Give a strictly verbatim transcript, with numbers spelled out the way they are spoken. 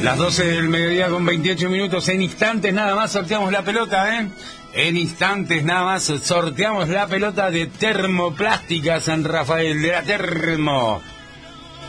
Las doce del mediodía con veintiocho minutos. En instantes nada más sorteamos la pelota, ¿eh? En instantes nada más sorteamos la pelota de Termoplástica San Rafael, de la Termo.